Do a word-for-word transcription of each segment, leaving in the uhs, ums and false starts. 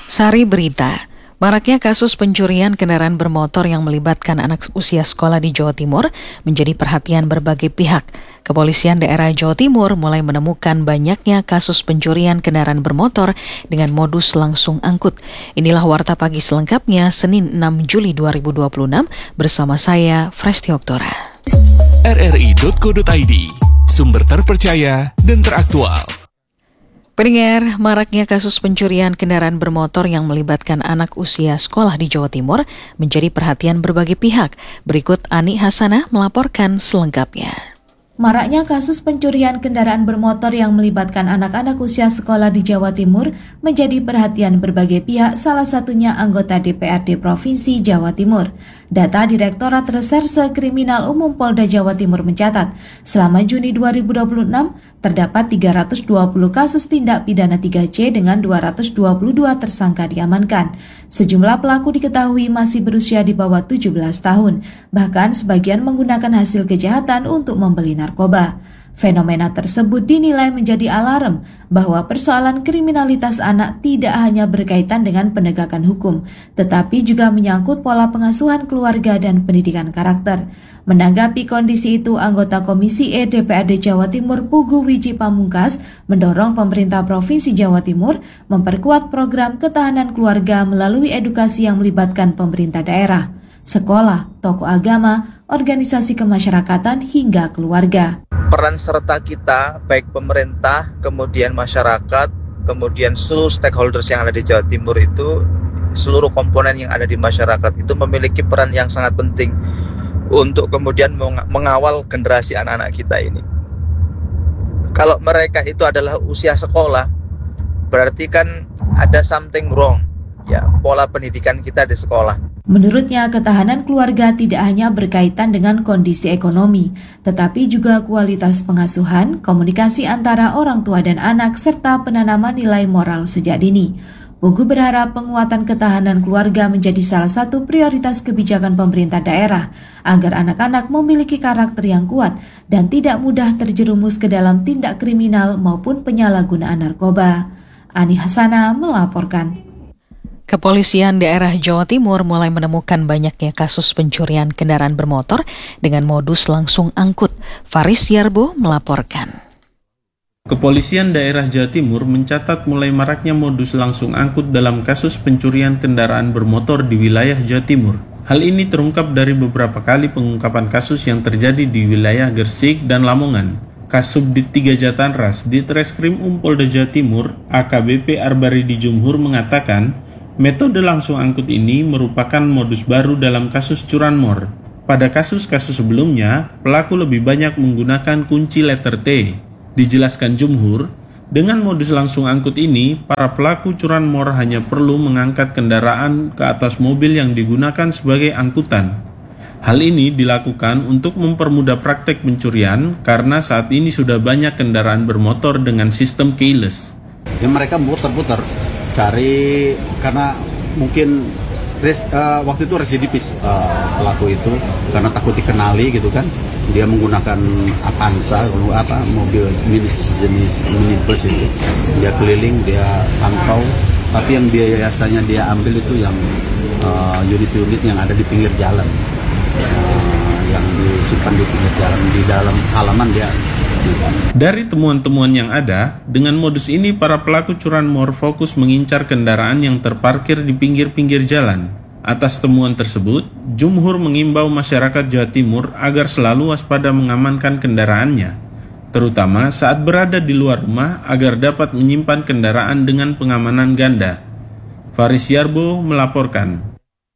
Sari berita, maraknya kasus pencurian kendaraan bermotor yang melibatkan anak usia sekolah di Jawa Timur menjadi perhatian berbagai pihak. Kepolisian daerah Jawa Timur mulai menemukan banyaknya kasus pencurian kendaraan bermotor dengan modus langsung angkut. Inilah Warta Pagi selengkapnya Senin enam Juli dua ribu dua puluh enam bersama saya, Fresti Oktora. R R I titik co titik I D, sumber terpercaya dan teraktual. Pendengar, maraknya kasus pencurian kendaraan bermotor yang melibatkan anak usia sekolah di Jawa Timur menjadi perhatian berbagai pihak. Berikut Ani Hasanah melaporkan selengkapnya. Maraknya kasus pencurian kendaraan bermotor yang melibatkan anak-anak usia sekolah di Jawa Timur menjadi perhatian berbagai pihak, salah satunya anggota D P R D Provinsi Jawa Timur. Data Direktorat Reserse Kriminal Umum Polda Jawa Timur mencatat, selama Juni dua ribu dua puluh enam terdapat tiga ratus dua puluh kasus tindak pidana tiga C dengan dua ratus dua puluh dua tersangka diamankan. Sejumlah pelaku diketahui masih berusia di bawah tujuh belas tahun, bahkan sebagian menggunakan hasil kejahatan untuk membeli narkoba. Fenomena tersebut dinilai menjadi alarm bahwa persoalan kriminalitas anak tidak hanya berkaitan dengan penegakan hukum, tetapi juga menyangkut pola pengasuhan keluarga dan pendidikan karakter. Menanggapi kondisi itu, anggota Komisi E D P R D Jawa Timur Pugu Wiji Pamungkas mendorong pemerintah Provinsi Jawa Timur memperkuat program ketahanan keluarga melalui edukasi yang melibatkan pemerintah daerah, sekolah, tokoh agama, organisasi kemasyarakatan hingga keluarga. Peran serta kita, baik pemerintah, kemudian masyarakat, kemudian seluruh stakeholders yang ada di Jawa Timur itu, seluruh komponen yang ada di masyarakat itu memiliki peran yang sangat penting untuk kemudian mengawal generasi anak-anak kita ini. Kalau mereka itu adalah usia sekolah, berarti kan ada something wrong, ya, pola pendidikan kita di sekolah. Menurutnya, ketahanan keluarga tidak hanya berkaitan dengan kondisi ekonomi, tetapi juga kualitas pengasuhan, komunikasi antara orang tua dan anak, serta penanaman nilai moral sejak dini. Pugu berharap penguatan ketahanan keluarga menjadi salah satu prioritas kebijakan pemerintah daerah, agar anak-anak memiliki karakter yang kuat dan tidak mudah terjerumus ke dalam tindak kriminal maupun penyalahgunaan narkoba. Ani Hasanah melaporkan. Kepolisian daerah Jawa Timur mulai menemukan banyaknya kasus pencurian kendaraan bermotor dengan modus langsung angkut. Faris Yarbo melaporkan. Kepolisian daerah Jawa Timur mencatat mulai maraknya modus langsung angkut dalam kasus pencurian kendaraan bermotor di wilayah Jawa Timur. Hal ini terungkap dari beberapa kali pengungkapan kasus yang terjadi di wilayah Gresik dan Lamongan. Kasubdit tiga Jatanras Ditreskrim Um Polda Jawa Timur, A K B P Arbaridi Jumhur mengatakan, metode langsung angkut ini merupakan modus baru dalam kasus curanmor. Pada kasus-kasus sebelumnya, pelaku lebih banyak menggunakan kunci letter T. Dijelaskan Jumhur, dengan modus langsung angkut ini, para pelaku curanmor hanya perlu mengangkat kendaraan ke atas mobil yang digunakan sebagai angkutan. Hal ini dilakukan untuk mempermudah praktek pencurian karena saat ini sudah banyak kendaraan bermotor dengan sistem keyless. Ya, mereka muter-muter cari, karena mungkin res, uh, waktu itu residivis uh, pelaku itu karena takut dikenali gitu kan, dia menggunakan Avanza, apa mobil mini sejenis minibus itu, dia keliling, dia pantau, tapi yang biasanya dia ambil itu yang uh, unit-unit yang ada di pinggir jalan, uh, yang disimpan di pinggir jalan, di dalam halaman dia. Dari temuan-temuan yang ada, dengan modus ini para pelaku curanmor fokus mengincar kendaraan yang terparkir di pinggir-pinggir jalan. Atas temuan tersebut, Jumhur mengimbau masyarakat Jawa Timur agar selalu waspada mengamankan kendaraannya, terutama saat berada di luar rumah agar dapat menyimpan kendaraan dengan pengamanan ganda. Faris Yarbo melaporkan.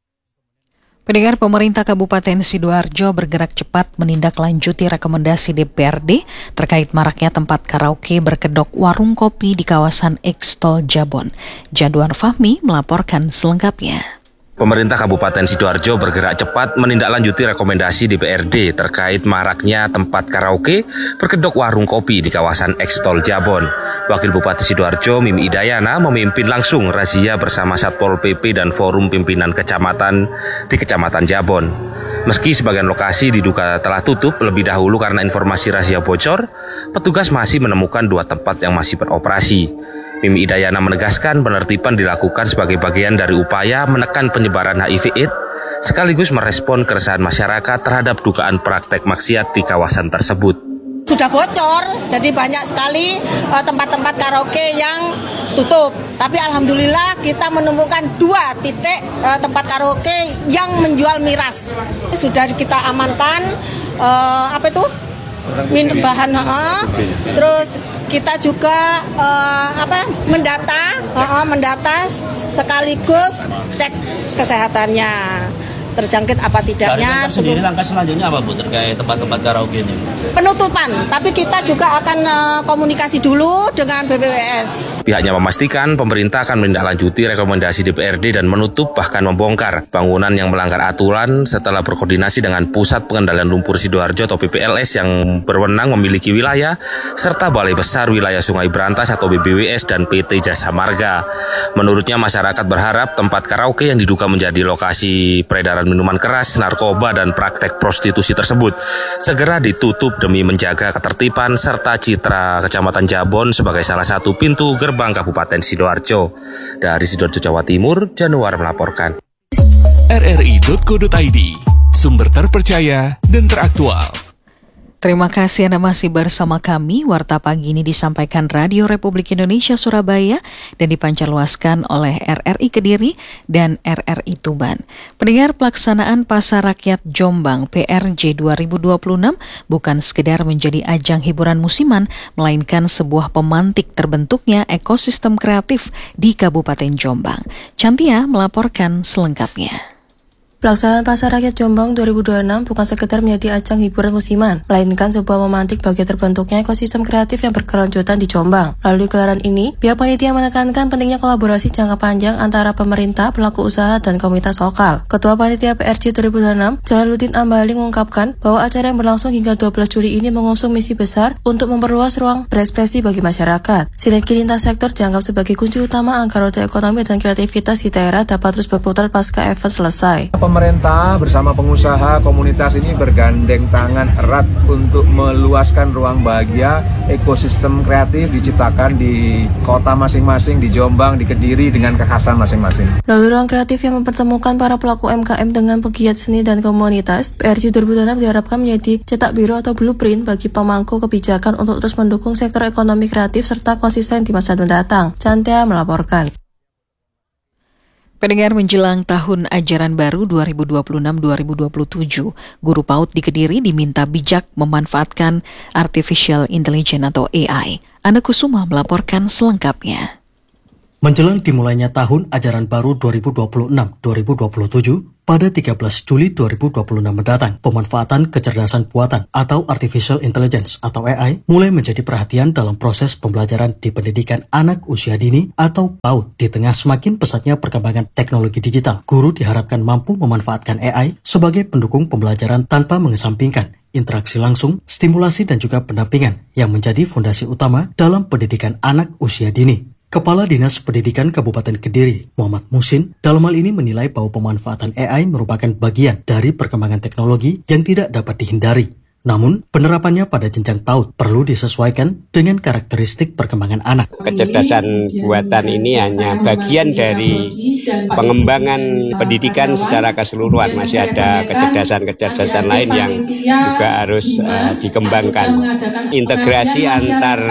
Pendengar, pemerintah Kabupaten Sidoarjo bergerak cepat menindaklanjuti rekomendasi D P R D terkait maraknya tempat karaoke berkedok warung kopi di kawasan Ekstol Jabon. Jadwan Fahmi melaporkan selengkapnya. Pemerintah Kabupaten Sidoarjo bergerak cepat menindaklanjuti rekomendasi D P R D terkait maraknya tempat karaoke berkedok warung kopi di kawasan Ekstol Jabon. Wakil Bupati Sidoarjo Mimi Idayana memimpin langsung razia bersama Satpol P P dan Forum Pimpinan Kecamatan di Kecamatan Jabon. Meski sebagian lokasi diduga telah tutup lebih dahulu karena informasi razia bocor, petugas masih menemukan dua tempat yang masih beroperasi. Mimi Idayana menegaskan penertiban dilakukan sebagai bagian dari upaya menekan penyebaran H I V AIDS sekaligus merespon keresahan masyarakat terhadap dugaan praktek maksiat di kawasan tersebut. Sudah bocor, jadi banyak sekali uh, tempat-tempat karaoke yang tutup. Tapi alhamdulillah kita menemukan dua titik uh, tempat karaoke yang menjual miras. Sudah kita amankan uh, apa itu? Min bahan, uh, terus kita juga uh, apa mendata, uh, mendata sekaligus cek kesehatannya. Terjangkit apa tidaknya. Dari sendiri langkah selanjutnya apa Bu terkait tempat-tempat karaoke ini? Penutupan, tapi kita juga akan uh, komunikasi dulu dengan B P W S. Pihaknya memastikan pemerintah akan menindaklanjuti rekomendasi D P R D dan menutup bahkan membongkar bangunan yang melanggar aturan setelah berkoordinasi dengan Pusat Pengendalian Lumpur Sidoarjo atau P P L S yang berwenang memiliki wilayah serta Balai Besar Wilayah Sungai Brantas atau B B W S dan P T Jasa Marga. Menurutnya masyarakat berharap tempat karaoke yang diduga menjadi lokasi peredaran minuman keras, narkoba, dan praktek prostitusi tersebut segera ditutup demi menjaga ketertiban serta citra Kecamatan Jabon sebagai salah satu pintu gerbang Kabupaten Sidoarjo. Dari Sidoarjo, Jawa Timur, Januar melaporkan. R R I titik co titik I D, sumber terpercaya dan teraktual. Terima kasih Anda masih bersama kami. Warta pagi ini disampaikan Radio Republik Indonesia Surabaya dan dipancarluaskan oleh R R I Kediri dan R R I Tuban. Pendengar, pelaksanaan Pasar Rakyat Jombang P R J dua ribu dua puluh enam bukan sekedar menjadi ajang hiburan musiman, melainkan sebuah pemantik terbentuknya ekosistem kreatif di Kabupaten Jombang. Cantia melaporkan selengkapnya. Pelaksanaan Pasar Rakyat Jombang dua ribu dua puluh enam bukan sekedar menjadi ajang hiburan musiman, melainkan sebuah memantik bagi terbentuknya ekosistem kreatif yang berkelanjutan di Jombang. Melalui gelaran ini, pihak panitia menekankan pentingnya kolaborasi jangka panjang antara pemerintah, pelaku usaha, dan komunitas lokal. Ketua Panitia P R J dua ribu dua puluh enam, Jalaluddin Ambali mengungkapkan bahwa acara yang berlangsung hingga dua belas Juli ini mengusung misi besar untuk memperluas ruang berekspresi bagi masyarakat. Sinergi lintas sektor dianggap sebagai kunci utama agar roda ekonomi dan kreativitas di daerah dapat terus berputar pasca event selesai. Pemerintah bersama pengusaha komunitas ini bergandeng tangan erat untuk meluaskan ruang bahagia ekosistem kreatif diciptakan di kota masing-masing, di Jombang, di Kediri dengan kekhasan masing-masing. Melalui ruang kreatif yang mempertemukan para pelaku M K M dengan pegiat seni dan komunitas, P R J dua ribu dua puluh enam diharapkan menjadi cetak biru atau blueprint bagi pemangku kebijakan untuk terus mendukung sektor ekonomi kreatif serta konsisten di masa mendatang. Cantia melaporkan. Pendengar, menjelang tahun ajaran baru dua ribu dua puluh enam dua ribu dua puluh tujuh, guru PAUD di Kediri diminta bijak memanfaatkan Artificial Intelligence atau A I. Anda Kusuma melaporkan selengkapnya. Menjelang dimulainya tahun ajaran baru dua ribu dua puluh enam dua ribu dua puluh tujuh, pada tiga belas Juli dua ribu dua puluh enam mendatang, pemanfaatan kecerdasan buatan atau Artificial Intelligence atau A I mulai menjadi perhatian dalam proses pembelajaran di pendidikan anak usia dini atau PAUD. Di tengah semakin pesatnya perkembangan teknologi digital, guru diharapkan mampu memanfaatkan A I sebagai pendukung pembelajaran tanpa mengesampingkan interaksi langsung, stimulasi, dan juga pendampingan yang menjadi fondasi utama dalam pendidikan anak usia dini. Kepala Dinas Pendidikan Kabupaten Kediri, Muhammad Musin, dalam hal ini menilai bahwa pemanfaatan A I merupakan bagian dari perkembangan teknologi yang tidak dapat dihindari. Namun, penerapannya pada jenjang PAUD perlu disesuaikan dengan karakteristik perkembangan anak. Kecerdasan buatan ini hanya bagian dari pengembangan pendidikan secara keseluruhan. Masih ada kecerdasan-kecerdasan lain yang juga harus uh, dikembangkan. Integrasi antar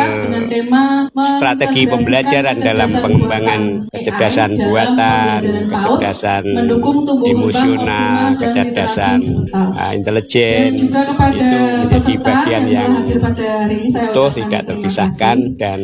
strategi pembelajaran dalam pengembangan kecerdasan buatan, kecerdasan emosional, kecerdasan uh, intelijen, itu menjadi bagian yang utuh, tidak terpisahkan, dan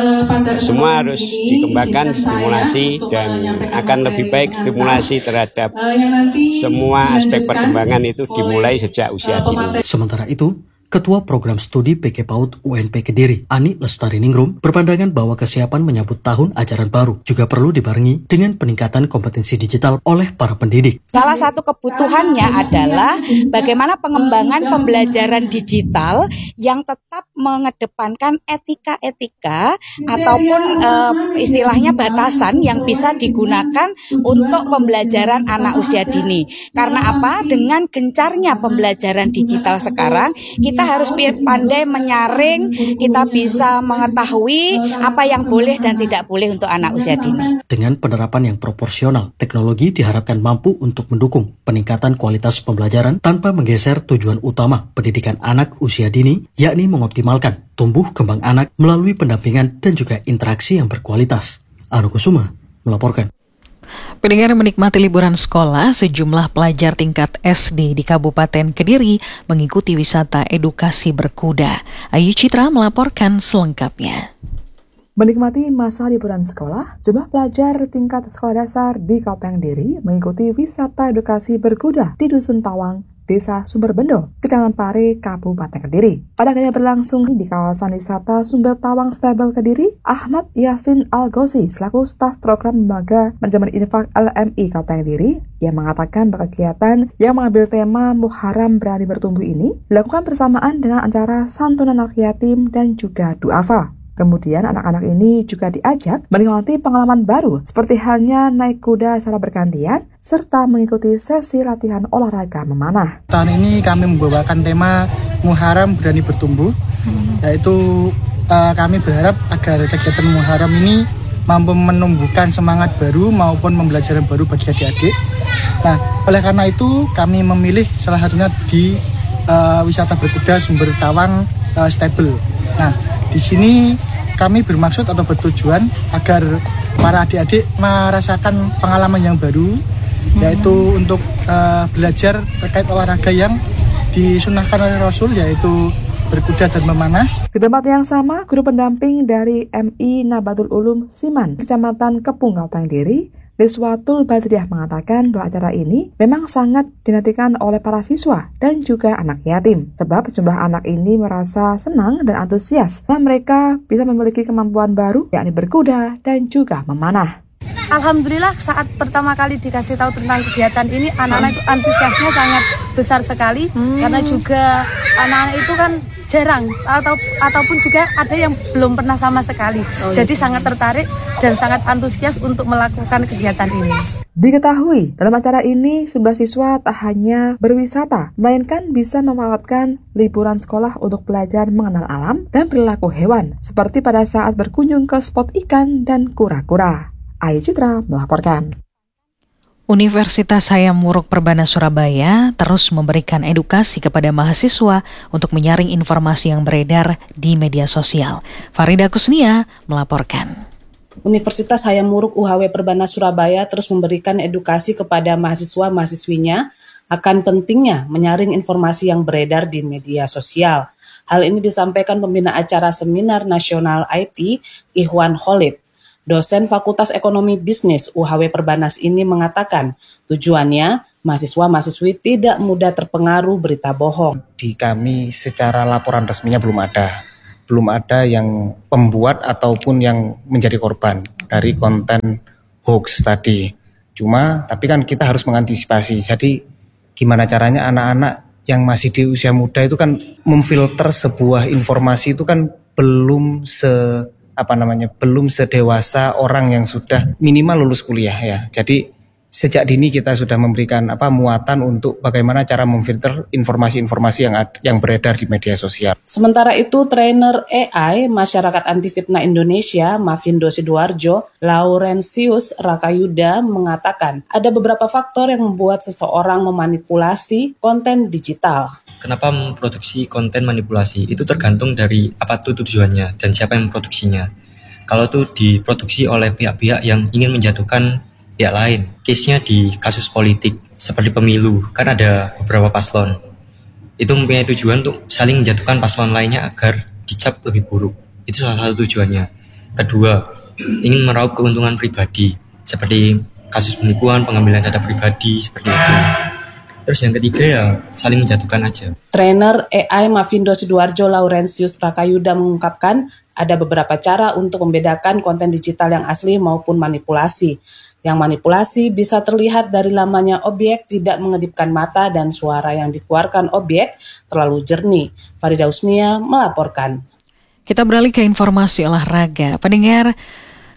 semua harus dikembangkan, stimulasi, dan akan lebih baik stimulasi terhadap semua aspek perkembangan itu dimulai sejak usia dini. Sementara itu, Ketua Program Studi P K PAUD U N P Kediri, Ani Lestari Ningrum, berpandangan bahwa kesiapan menyambut tahun ajaran baru juga perlu dibarengi dengan peningkatan kompetensi digital oleh para pendidik. Salah satu kebutuhannya adalah bagaimana pengembangan pembelajaran digital yang tetap mengedepankan etika-etika ataupun uh, istilahnya batasan yang bisa digunakan untuk pembelajaran anak usia dini. Karena apa? Dengan gencarnya pembelajaran digital sekarang, kita kita harus pandai menyaring, kita bisa mengetahui apa yang boleh dan tidak boleh untuk anak usia dini. Dengan penerapan yang proporsional, teknologi diharapkan mampu untuk mendukung peningkatan kualitas pembelajaran tanpa menggeser tujuan utama pendidikan anak usia dini, yakni mengoptimalkan tumbuh kembang anak melalui pendampingan dan juga interaksi yang berkualitas. Anu Kusuma melaporkan. Pendengar menikmati liburan sekolah, sejumlah pelajar tingkat S D di Kabupaten Kediri mengikuti wisata edukasi berkuda. Ayu Citra melaporkan selengkapnya. Menikmati masa liburan sekolah, jumlah pelajar tingkat sekolah dasar di Kabupaten Kediri mengikuti wisata edukasi berkuda di Dusun Tawang, Desa Sumberbendo, Kecamatan Pare, Kabupaten Kediri. Pada akhirnya berlangsung di kawasan wisata Sumber Tawang Stable Kediri, Ahmad Yasin Al-Ghozi selaku staf program Lembaga Manajemen Infak L M I Kabupaten Kediri yang mengatakan bahwa kegiatan yang mengambil tema Muharram Berani Bertumbuh ini dilakukan bersamaan dengan acara santunan anak yatim dan juga duafa. Kemudian anak-anak ini juga diajak menikmati pengalaman baru seperti halnya naik kuda secara bergantian serta mengikuti sesi latihan olahraga memanah. Tahun ini kami membawakan tema Muharram Berani Bertumbuh, hmm. yaitu uh, kami berharap agar kegiatan Muharram ini mampu menumbuhkan semangat baru maupun pembelajaran baru bagi adik-adik. Nah, oleh karena itu kami memilih salah satunya di uh, wisata berkuda Sumber Tawang uh, Stable. Nah, di sini kami bermaksud atau bertujuan agar para adik-adik merasakan pengalaman yang baru, hmm. yaitu untuk uh, belajar terkait olahraga yang disunahkan oleh Rasul, yaitu berkuda dan memanah. Di tempat yang sama, guru pendamping dari M I Nabatul Ulum Siman, Kecamatan Kepung, Kabupaten Kediri, Deswatul Badriah mengatakan bahwa acara ini memang sangat dinantikan oleh para siswa dan juga anak yatim. Sebab sejumlah anak ini merasa senang dan antusias karena mereka bisa memiliki kemampuan baru, yakni berkuda dan juga memanah. Alhamdulillah saat pertama kali dikasih tahu tentang kegiatan ini, anak-anak itu antusiasnya sangat besar sekali, hmm. karena juga anak-anak itu kan jarang atau ataupun juga ada yang belum pernah sama sekali. Oh, jadi iya. sangat tertarik dan sangat antusias untuk melakukan kegiatan ini. Diketahui dalam acara ini sebelah siswa tak hanya berwisata, melainkan bisa memanfaatkan liburan sekolah untuk belajar mengenal alam dan perilaku hewan, seperti pada saat berkunjung ke spot ikan dan kura-kura. Ayu Citra melaporkan. Universitas Hayam Wuruk Perbana Surabaya terus memberikan edukasi kepada mahasiswa untuk menyaring informasi yang beredar di media sosial. Farida Kusnia melaporkan. Universitas Hayam Wuruk U H W Perbana Surabaya terus memberikan edukasi kepada mahasiswa-mahasiswinya akan pentingnya menyaring informasi yang beredar di media sosial. Hal ini disampaikan pembina acara Seminar Nasional I T, Ikhwan Khalid. Dosen Fakultas Ekonomi Bisnis U H W Perbanas ini mengatakan tujuannya mahasiswa-mahasiswi tidak mudah terpengaruh berita bohong. Di kami secara laporan resminya belum ada. Belum ada yang pembuat ataupun yang menjadi korban dari konten hoax tadi. Cuma, tapi kan kita harus mengantisipasi. Jadi gimana caranya anak-anak yang masih di usia muda itu kan memfilter sebuah informasi itu kan belum se... apa namanya belum sedewasa orang yang sudah minimal lulus kuliah ya. Jadi sejak dini kita sudah memberikan apa muatan untuk bagaimana cara memfilter informasi-informasi yang ad, yang beredar di media sosial. Sementara itu trainer A I Masyarakat Anti Fitnah Indonesia Mavindo Sidoarjo Laurentius Rakayuda mengatakan ada beberapa faktor yang membuat seseorang memanipulasi konten digital. Kenapa memproduksi konten manipulasi? Itu tergantung dari apa tuh tujuannya dan siapa yang memproduksinya. Kalau itu diproduksi oleh pihak-pihak yang ingin menjatuhkan pihak lain, case-nya di kasus politik seperti pemilu, kan ada beberapa paslon. Itu mempunyai tujuan untuk saling menjatuhkan paslon lainnya agar dicap lebih buruk. Itu salah satu tujuannya. Kedua, ingin meraup keuntungan pribadi, seperti kasus penipuan, pengambilan data pribadi, seperti itu. Terus yang ketiga ya saling menjatuhkan aja. Trainer A I Mavindo Sidoarjo Laurentius Prakayuda mengungkapkan ada beberapa cara untuk membedakan konten digital yang asli maupun manipulasi. Yang manipulasi bisa terlihat dari lamanya objek, tidak mengedipkan mata, dan suara yang dikeluarkan objek terlalu jernih. Farida Usnia melaporkan. Kita beralih ke informasi olahraga. Pendengar,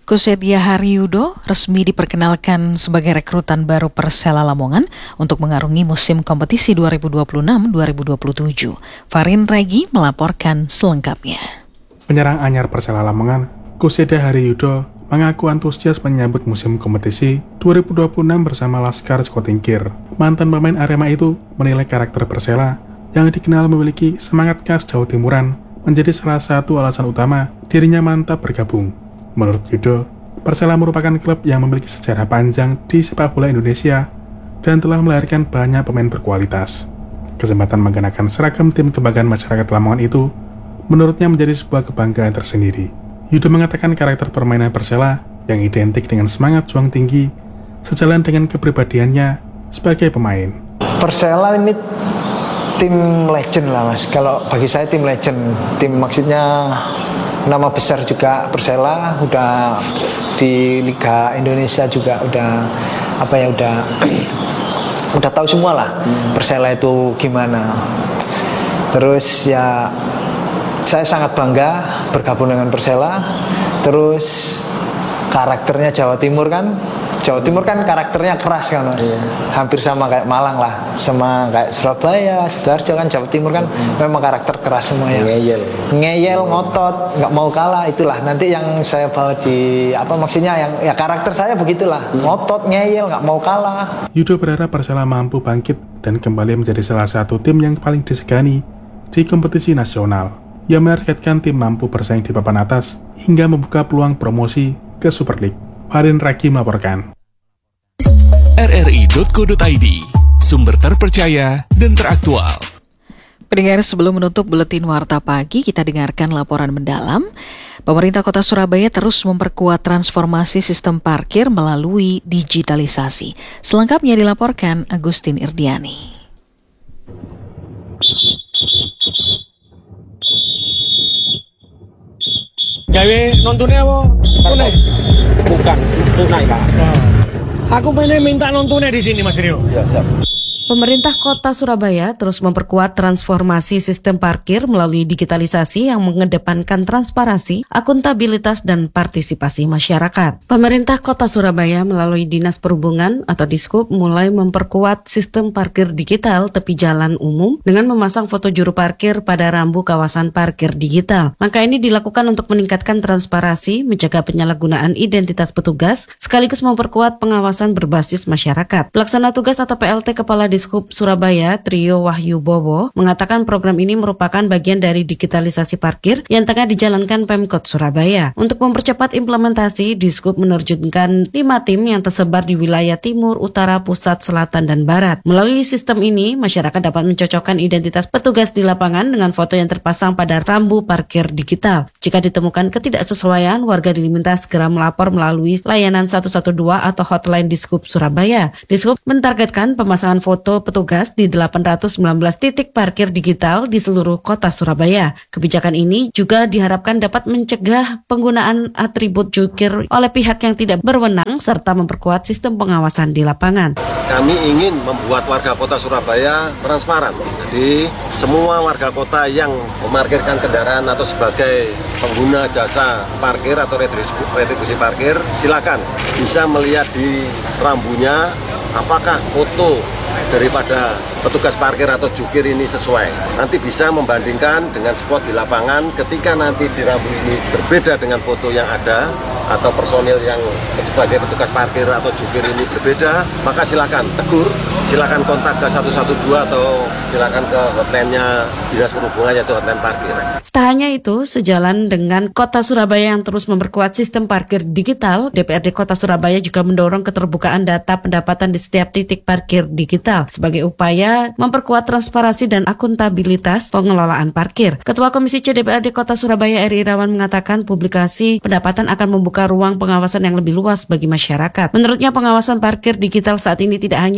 Kussetia Haryudo resmi diperkenalkan sebagai rekrutan baru Persela Lamongan untuk mengarungi musim kompetisi dua ribu dua puluh enam dua ribu dua puluh tujuh. Farin Regi melaporkan selengkapnya. Penyerang anyar Persela Lamongan, Kussetia Haryudo, mengaku antusias menyambut musim kompetisi dua ribu dua puluh enam bersama Laskar Joko Tingkir. Mantan pemain Arema itu menilai karakter Persela yang dikenal memiliki semangat khas Jawa Timuran menjadi salah satu alasan utama dirinya mantap bergabung. Menurut Yudo, Persela merupakan klub yang memiliki sejarah panjang di sepak bola Indonesia dan telah melahirkan banyak pemain berkualitas. Kesempatan mengenakan seragam tim kebanggaan masyarakat Lamongan itu menurutnya menjadi sebuah kebanggaan tersendiri. Yudo mengatakan karakter permainan Persela yang identik dengan semangat juang tinggi sejalan dengan kepribadiannya sebagai pemain. Persela ini tim legend lah mas, kalau bagi saya tim legend, tim maksudnya nama besar juga Persela, udah di Liga Indonesia juga udah apa ya udah udah tahu semua lah Persela itu gimana. Terus ya saya sangat bangga bergabung dengan Persela. Terus karakternya Jawa Timur kan, Jawa Timur kan karakternya keras kan mas, iya. Hampir sama kayak Malang lah, sama kayak Surabaya, Sidoarjo kan Jawa Timur kan hmm. memang karakter keras semuanya. Ngeyel, ngeyel, ngotot, nggak mau kalah, itulah nanti yang saya bawa di apa maksudnya yang ya karakter saya begitulah, hmm. ngotot, ngeyel, nggak mau kalah. Yudo berharap Persela mampu bangkit dan kembali menjadi salah satu tim yang paling disegani di kompetisi nasional. Ia menargetkan tim mampu bersaing di papan atas hingga membuka peluang promosi ke Super League. Farin Ragi melaporkan. R R I dot co dot I D, sumber terpercaya dan teraktual. Pendengar, sebelum menutup buletin Warta Pagi, kita dengarkan laporan mendalam. Pemerintah Kota Surabaya terus memperkuat transformasi sistem parkir melalui digitalisasi. Selengkapnya dilaporkan Agustin Irdiani. Gawe nontonnya apa? Tunai? Bukan, tunai kak. Aku pengen minta nontonnya di sini Mas Rio. Ya, siap. Pemerintah Kota Surabaya terus memperkuat transformasi sistem parkir melalui digitalisasi yang mengedepankan transparansi, akuntabilitas, dan partisipasi masyarakat. Pemerintah Kota Surabaya melalui Dinas Perhubungan atau Dishub mulai memperkuat sistem parkir digital tepi jalan umum dengan memasang foto juru parkir pada rambu kawasan parkir digital. Langkah ini dilakukan untuk meningkatkan transparansi, mencegah penyalahgunaan identitas petugas, sekaligus memperkuat pengawasan berbasis masyarakat. Pelaksana tugas atau P L T Kepala Dishub Surabaya, Trio Wahyu Bowo, mengatakan program ini merupakan bagian dari digitalisasi parkir yang tengah dijalankan Pemkot Surabaya. Untuk mempercepat implementasi, Dishub menerjunkan lima tim yang tersebar di wilayah timur, utara, pusat, selatan, dan barat. Melalui sistem ini, masyarakat dapat mencocokkan identitas petugas di lapangan dengan foto yang terpasang pada rambu parkir digital. Jika ditemukan ketidaksesuaian, warga diminta segera melapor melalui layanan satu satu dua atau hotline Dishub Surabaya. Dishub mentargetkan pemasangan foto petugas di delapan ratus sembilan belas titik parkir digital di seluruh kota Surabaya. Kebijakan ini juga diharapkan dapat mencegah penggunaan atribut jukir oleh pihak yang tidak berwenang serta memperkuat sistem pengawasan di lapangan. Kami ingin membuat warga kota Surabaya transparan. Jadi semua warga kota yang memarkirkan kendaraan atau sebagai pengguna jasa parkir atau retribusi parkir, silakan bisa melihat di rambunya apakah foto daripada petugas parkir atau jukir ini sesuai. Nanti bisa membandingkan dengan spot di lapangan. Ketika nanti di rambu ini berbeda dengan foto yang ada atau personil yang sebagai petugas parkir atau jukir ini berbeda, maka silakan tegur, silakan kontak ke satu satu dua atau silakan ke hotline-nya Dinas Perhubungan yaitu hotline parkir. Tak hanya itu, sejalan dengan Kota Surabaya yang terus memperkuat sistem parkir digital, D P R D Kota Surabaya juga mendorong keterbukaan data pendapatan di setiap titik parkir digital sebagai upaya memperkuat transparansi dan akuntabilitas pengelolaan parkir. Ketua Komisi C D P R D Kota Surabaya Eri Irawan mengatakan publikasi pendapatan akan membuka ruang pengawasan yang lebih luas bagi masyarakat. Menurutnya pengawasan parkir digital saat ini tidak hanya mengandalkan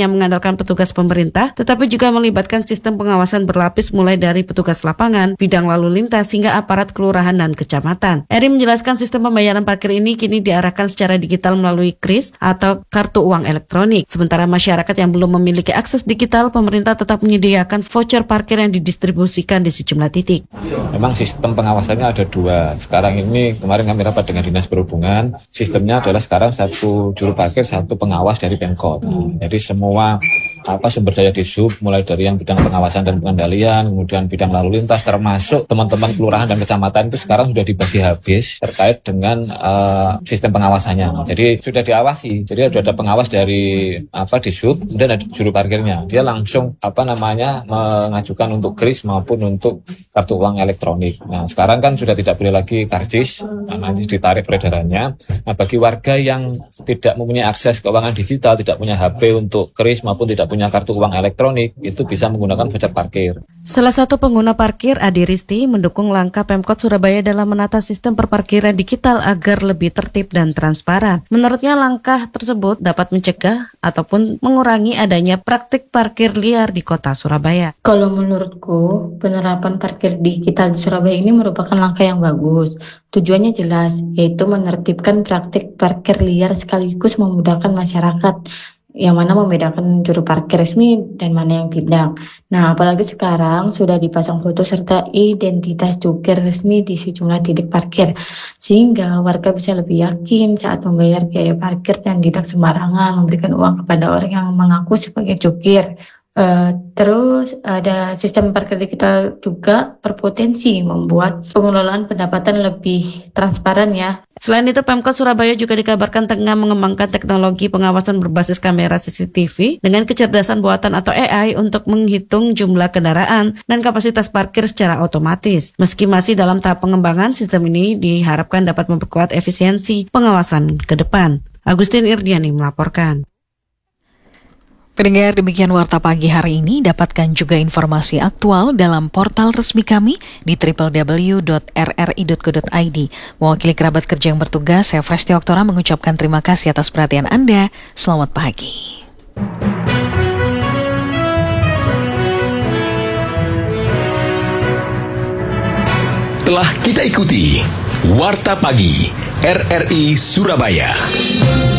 merupakan petugas pemerintah, tetapi juga melibatkan sistem pengawasan berlapis mulai dari petugas lapangan, bidang lalu lintas, hingga aparat kelurahan dan kecamatan. Eri menjelaskan sistem pembayaran parkir ini kini diarahkan secara digital melalui kris atau kartu uang elektronik. Sementara masyarakat yang belum memiliki akses digital, pemerintah tetap menyediakan voucher parkir yang didistribusikan di sejumlah titik. Memang sistem pengawasannya ada dua. Sekarang ini kemarin kami rapat dengan Dinas Perhubungan, sistemnya adalah sekarang satu juru parkir, satu pengawas dari Pemkot. Hmm. Jadi semua apa sumber daya di sub, mulai dari yang bidang pengawasan dan pengendalian, kemudian bidang lalu lintas, termasuk teman-teman kelurahan dan kecamatan itu sekarang sudah dibagi habis terkait dengan uh, sistem pengawasannya. Jadi sudah diawasi. Jadi sudah ada pengawas dari apa di sub, kemudian ada juru parkirnya. Dia langsung apa namanya mengajukan untuk kris maupun untuk kartu uang elektronik. Nah sekarang kan sudah tidak boleh lagi karcis, nanti ditarik peredarannya. Nah bagi warga yang tidak mempunyai akses keuangan digital, tidak punya H P untuk kris maupun tidak punya kartu uang elektronik, itu bisa menggunakan voucher parkir. Salah satu pengguna parkir, Adi Risti, mendukung langkah Pemkot Surabaya dalam menata sistem perparkiran digital agar lebih tertib dan transparan. Menurutnya langkah tersebut dapat mencegah ataupun mengurangi adanya praktik parkir liar di kota Surabaya. Kalau menurutku, penerapan parkir digital di Surabaya ini merupakan langkah yang bagus. Tujuannya jelas, yaitu menertibkan praktik parkir liar sekaligus memudahkan masyarakat, yang mana membedakan juru parkir resmi dan mana yang tidak. Nah, apalagi sekarang sudah dipasang foto serta identitas jukir resmi di sejumlah titik parkir, sehingga warga bisa lebih yakin saat membayar biaya parkir dan tidak sembarangan memberikan uang kepada orang yang mengaku sebagai jukir. Uh, terus ada sistem parkir digital juga berpotensi membuat pengelolaan pendapatan lebih transparan ya. Selain itu, Pemkot Surabaya juga dikabarkan tengah mengembangkan teknologi pengawasan berbasis kamera C C T V dengan kecerdasan buatan atau A I untuk menghitung jumlah kendaraan dan kapasitas parkir secara otomatis. Meski masih dalam tahap pengembangan, sistem ini diharapkan dapat memperkuat efisiensi pengawasan ke depan. Agustin Irdiani melaporkan. Pendengar, demikian Warta Pagi hari ini. Dapatkan juga informasi aktual dalam portal resmi kami di w w w dot r r i dot co dot i d. Mewakili kerabat kerja yang bertugas, saya Fresti Oktora mengucapkan terima kasih atas perhatian Anda. Selamat pagi. Telah kita ikuti Warta Pagi R R I Surabaya.